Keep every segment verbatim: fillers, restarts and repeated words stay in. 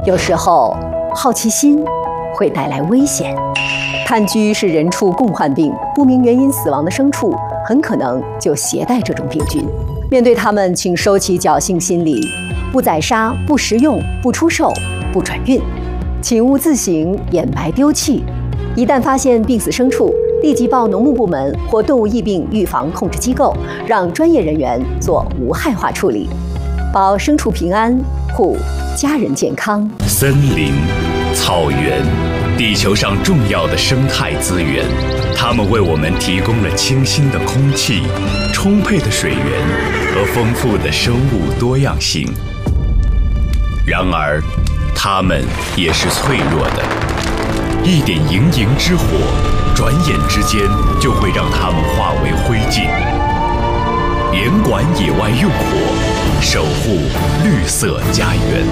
有时候，好奇心会带来危险。炭疽是人畜共患病，不明原因死亡的牲畜很可能就携带这种病菌。面对它们，请收起侥幸心理，不宰杀、不食用、不出售、不转运，请勿自行掩埋丢弃。一旦发现病死牲畜，立即报农牧部门或动物疫病预防控制机构，让专业人员做无害化处理，保牲畜平安，护家人健康。 森林、草原，地球上重要的生态资源，它们为我们提供了清新的空气、充沛的水源和丰富的生物多样性。然而，它们也是脆弱的，一点营营之火，转眼之间就会让它们化为灰烬。严管野外用火，守护绿色家园。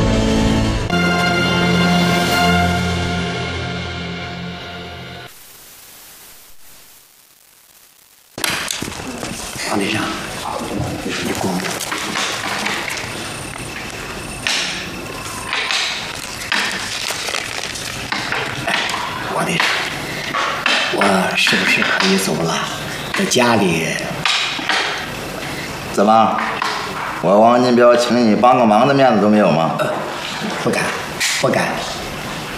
王队长，你过。哎，王队长，我是不是可以走了？在家里。 怎么？我王金彪请你帮个忙的面子都没有吗？ 呃，不敢，不敢。